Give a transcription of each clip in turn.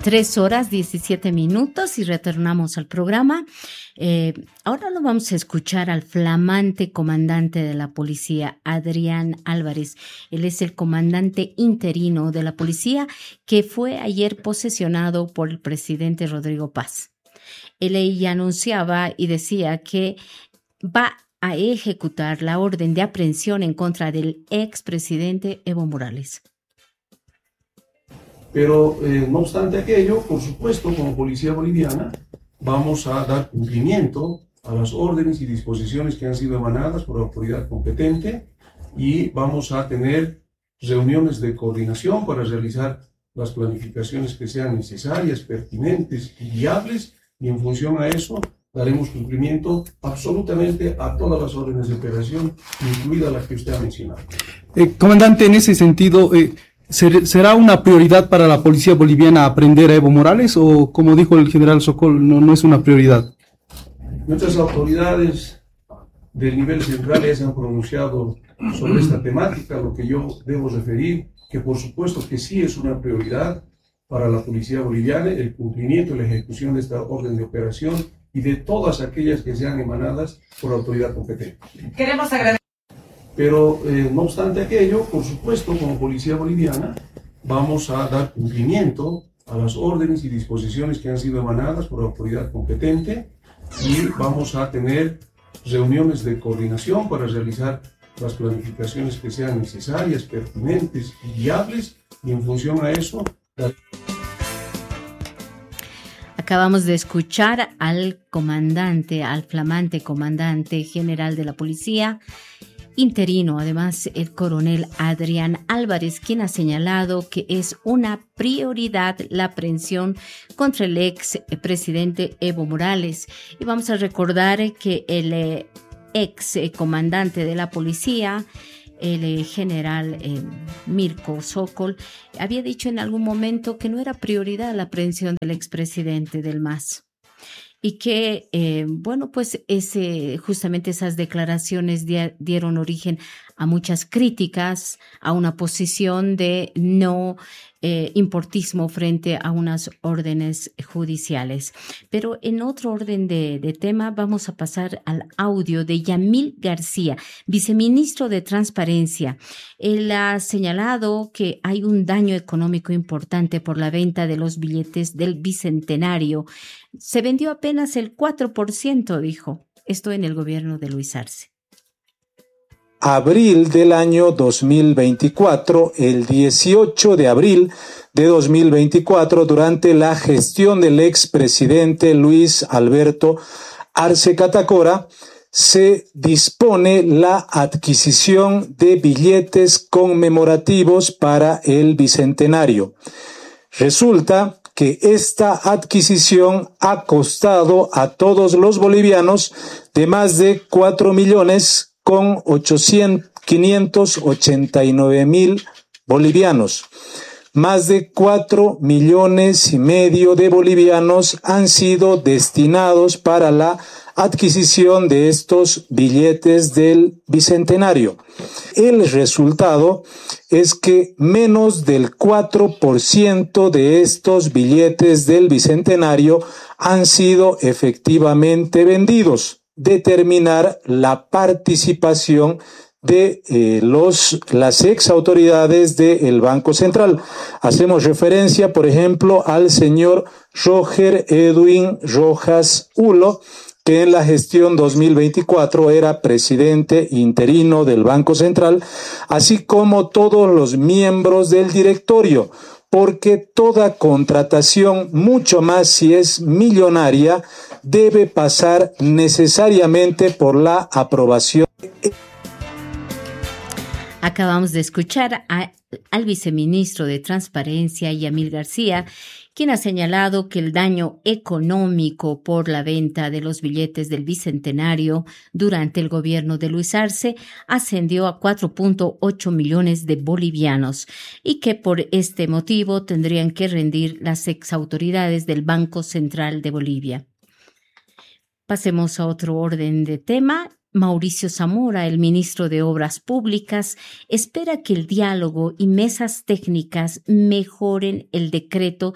3:17 y retornamos al programa. Ahora lo vamos a escuchar al flamante comandante de la policía, Adrián Álvarez. Él es el comandante interino de la policía que fue ayer posesionado por el presidente Rodrigo Paz. Él ya anunciaba y decía que va a ejecutar la orden de aprehensión en contra del expresidente Evo Morales. Pero no obstante aquello, por supuesto, como policía boliviana, vamos a dar cumplimiento a las órdenes y disposiciones que han sido emanadas por la autoridad competente y vamos a tener reuniones de coordinación para realizar las planificaciones que sean necesarias, pertinentes y viables, y en función a eso daremos cumplimiento absolutamente a todas las órdenes de operación, incluida la que usted ha mencionado. Comandante, en ese sentido, ¿será una prioridad para la policía boliviana aprender a Evo Morales o, como dijo el general Sokol, no es una prioridad? Nuestras autoridades del nivel central ya se han pronunciado sobre esta temática, lo que yo debo referir, que por supuesto que sí es una prioridad para la policía boliviana el cumplimiento y la ejecución de esta orden de operación y de todas aquellas que sean emanadas por la autoridad competente. Queremos agradecer. Pero no obstante aquello, por supuesto, como policía boliviana, vamos a dar cumplimiento a las órdenes y disposiciones que han sido emanadas por la autoridad competente y vamos a tener reuniones de coordinación para realizar las planificaciones que sean necesarias, pertinentes y viables, y en función a eso... Acabamos de escuchar al comandante, al flamante comandante general de la policía interino, además el coronel Adrián Álvarez, quien ha señalado que es una prioridad la aprehensión contra el ex presidente Evo Morales. Y vamos a recordar que el ex comandante de la policía, el general Mirko Sokol, había dicho en algún momento que no era prioridad la aprehensión del expresidente del MAS. Y que, pues justamente esas declaraciones dieron origen a muchas críticas, a una posición de no importismo frente a unas órdenes judiciales. Pero en otro orden de tema vamos a pasar al audio de Yamil García, viceministro de Transparencia. Él ha señalado que hay un daño económico importante por la venta de los billetes del Bicentenario. Se vendió apenas el 4%, dijo. Esto en el gobierno de Luis Arce. Abril del año 2024, el 18 de abril de 2024, durante la gestión del expresidente Luis Alberto Arce Catacora, se dispone la adquisición de billetes conmemorativos para el Bicentenario. Resulta que esta adquisición ha costado a todos los bolivianos de más de 4.589.000 bolivianos. Más de 4,5 millones de bolivianos han sido destinados para la adquisición de estos billetes del Bicentenario. El resultado es que menos del 4% de estos billetes del Bicentenario han sido efectivamente vendidos. Determinar la participación de las ex autoridades del Banco Central. Hacemos referencia, por ejemplo, al señor Roger Edwin Rojas Hulo, que en la gestión 2024 era presidente interino del Banco Central, así como todos los miembros del directorio, porque toda contratación, mucho más si es millonaria, debe pasar necesariamente por la aprobación. Acabamos de escuchar al viceministro de Transparencia, Yamil García, quien ha señalado que el daño económico por la venta de los billetes del Bicentenario durante el gobierno de Luis Arce ascendió a 4.8 millones de bolivianos y que por este motivo tendrían que rendir las exautoridades del Banco Central de Bolivia. Pasemos a otro orden de tema. Mauricio Zamora, el ministro de Obras Públicas, espera que el diálogo y mesas técnicas mejoren el decreto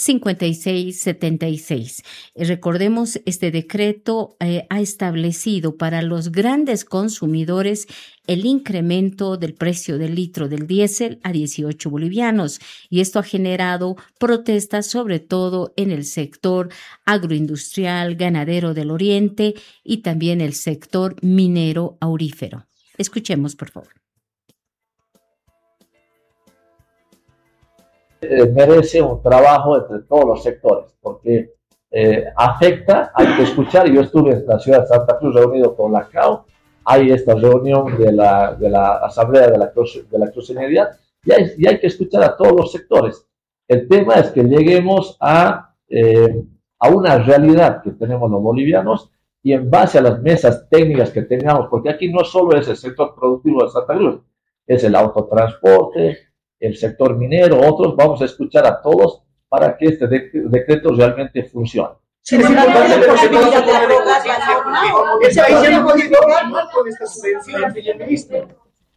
5676. Recordemos, este decreto ha establecido para los grandes consumidores el incremento del precio del litro del diésel a 18 bolivianos, y esto ha generado protestas sobre todo en el sector agroindustrial, ganadero del Oriente y también el sector minero aurífero. Escuchemos, por favor. Merece un trabajo entre todos los sectores, porque afecta, hay que escuchar. Yo estuve en la ciudad de Santa Cruz reunido con la CAO, hay esta reunión de la Asamblea de la Cruceñería, y hay que escuchar a todos los sectores. El tema es que lleguemos a una realidad que tenemos los bolivianos, y en base a las mesas técnicas que tengamos, porque aquí no solo es el sector productivo de Santa Cruz, es el autotransporte, el sector minero, otros, vamos a escuchar a todos para que este decreto realmente funcione. Sí, es importante el país ya no puede continuar con esta subvención, señor ministro.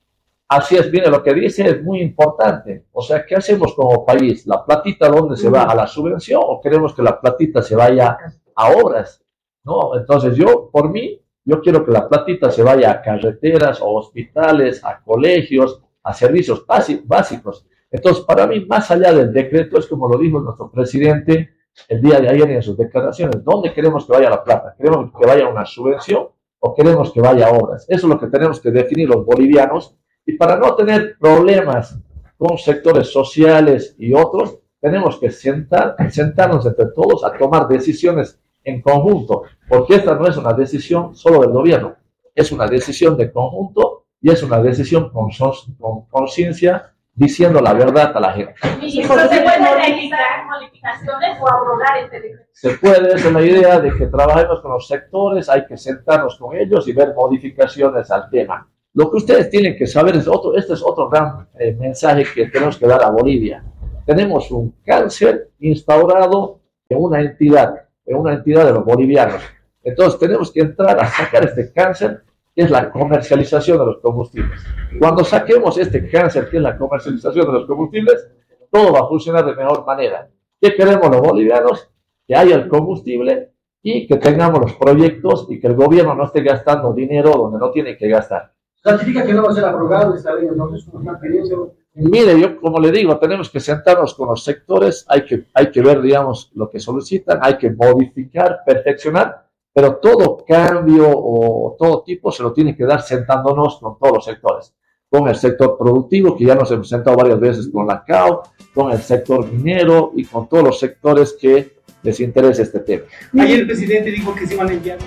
Así es, mire, lo que dice es muy importante. O sea, ¿qué hacemos como país? ¿La platita dónde se va? ¿A la subvención o queremos que la platita se vaya a obras? No, entonces por mí, yo quiero que la platita se vaya a carreteras, a hospitales, a colegios, a servicios básicos. Entonces, para mí, más allá del decreto, es como lo dijo nuestro presidente el día de ayer en sus declaraciones: ¿dónde queremos que vaya la plata? ¿Queremos que vaya una subvención o queremos que vaya a obras? Eso es lo que tenemos que definir los bolivianos, y para no tener problemas con sectores sociales y otros, tenemos que sentarnos entre todos a tomar decisiones en conjunto, porque esta no es una decisión solo del gobierno, es una decisión de conjunto y es una decisión con conciencia, diciendo la verdad a la gente. ¿Se puede realizar modificaciones o abrogar este decreto? Se puede, esa es la idea de que trabajemos con los sectores, hay que sentarnos con ellos y ver modificaciones al tema. Lo que ustedes tienen que saber este es otro gran mensaje que tenemos que dar a Bolivia. Tenemos un cáncer instaurado en una entidad de los bolivianos. Entonces tenemos que entrar a sacar este cáncer, que es la comercialización de los combustibles. Cuando saquemos este cáncer, que es la comercialización de los combustibles, todo va a funcionar de mejor manera. ¿Qué queremos los bolivianos? Que haya el combustible y que tengamos los proyectos y que el gobierno no esté gastando dinero donde no tiene que gastar. ¿Certifica que no va a ser abrogado esta ley? Entonces, una experiencia. Mire, yo como le digo, tenemos que sentarnos con los sectores, hay que ver, digamos, lo que solicitan, hay que modificar, perfeccionar, pero todo cambio o todo tipo se lo tiene que dar sentándonos con todos los sectores. Con el sector productivo, que ya nos hemos sentado varias veces con la CAO, con el sector minero y con todos los sectores que les interesa este tema. Ayer el presidente dijo que se iban a enviar.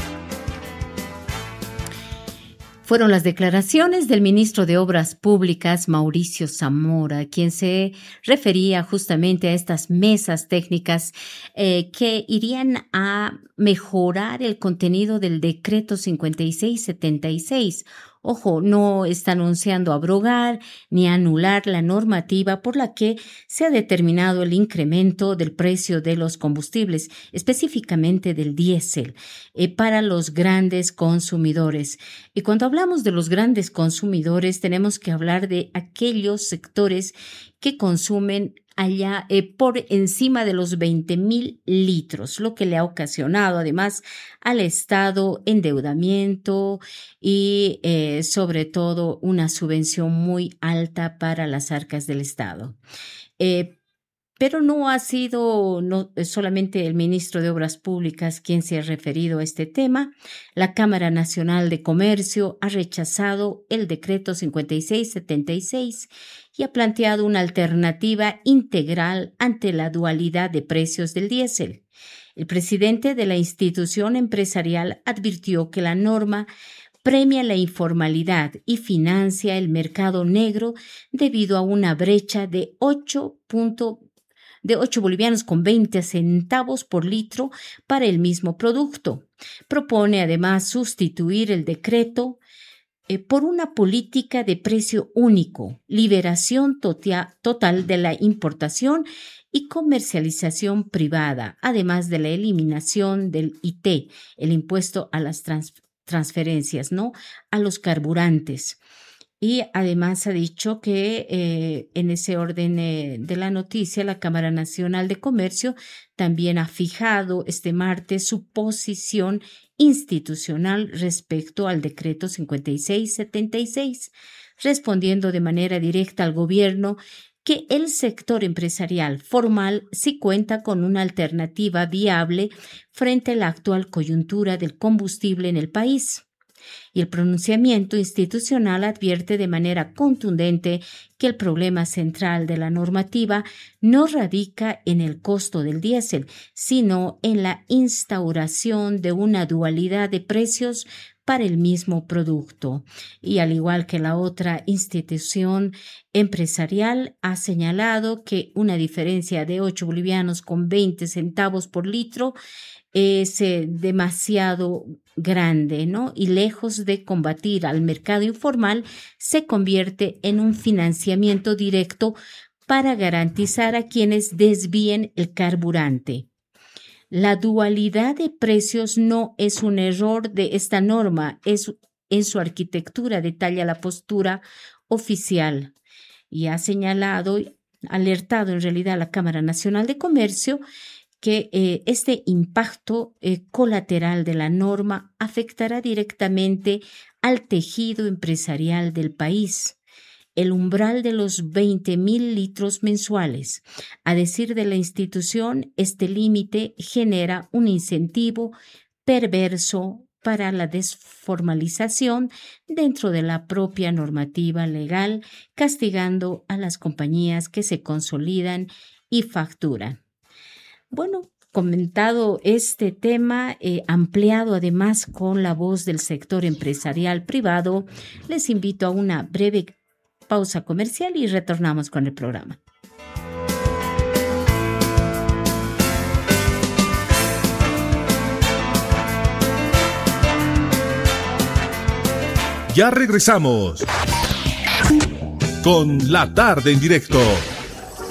Fueron las declaraciones del ministro de Obras Públicas, Mauricio Zamora, quien se refería justamente a estas mesas técnicas que irían a mejorar el contenido del decreto 5676. Ojo, no está anunciando abrogar ni anular la normativa por la que se ha determinado el incremento del precio de los combustibles, específicamente del diésel, para los grandes consumidores. Y cuando hablamos de los grandes consumidores, tenemos que hablar de aquellos sectores que consumen allá por encima de los 20.000 litros, lo que le ha ocasionado además al Estado endeudamiento y sobre todo una subvención muy alta para las arcas del Estado. Pero no ha sido solamente el ministro de Obras Públicas quien se ha referido a este tema. La Cámara Nacional de Comercio ha rechazado el decreto 5676 y ha planteado una alternativa integral ante la dualidad de precios del diésel. El presidente de la institución empresarial advirtió que la norma premia la informalidad y financia el mercado negro debido a una brecha de 8 bolivianos con 20 centavos por litro para el mismo producto. Propone además sustituir el decreto por una política de precio único, liberación total de la importación y comercialización privada, además de la eliminación del IT, el impuesto a las transferencias, ¿no?, a los carburantes. Y además ha dicho que en ese orden de la noticia, la Cámara Nacional de Comercio también ha fijado este martes su posición institucional respecto al decreto 5676, respondiendo de manera directa al gobierno que el sector empresarial formal sí cuenta con una alternativa viable frente a la actual coyuntura del combustible en el país. Y el pronunciamiento institucional advierte de manera contundente que el problema central de la normativa no radica en el costo del diésel, sino en la instauración de una dualidad de precios para el mismo producto. Y al igual que la otra institución empresarial, ha señalado que una diferencia de 8 bolivianos con 20 centavos por litro es demasiado grande, ¿no? Y lejos de combatir al mercado informal, se convierte en un financiamiento directo para garantizar a quienes desvíen el carburante. La dualidad de precios no es un error de esta norma, es en su arquitectura, detalla la postura oficial. Y ha señalado, alertado en realidad a la Cámara Nacional de Comercio que este impacto colateral de la norma afectará directamente al tejido empresarial del país. El umbral de los 20.000 litros mensuales. A decir de la institución, este límite genera un incentivo perverso para la desformalización dentro de la propia normativa legal, castigando a las compañías que se consolidan y facturan. Bueno, comentado este tema, ampliado además con la voz del sector empresarial privado, les invito a una breve pausa comercial y retornamos con el programa. Ya regresamos con La Tarde en Directo